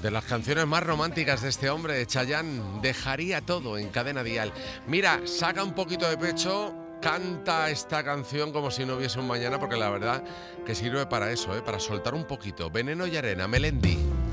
De las canciones más románticas de este hombre, Chayanne, dejaría todo en Cadena Dial. Mira, saca un poquito de pecho, canta esta canción como si no hubiese un mañana, porque la verdad que sirve para eso, para soltar un poquito. Veneno y arena, Melendi.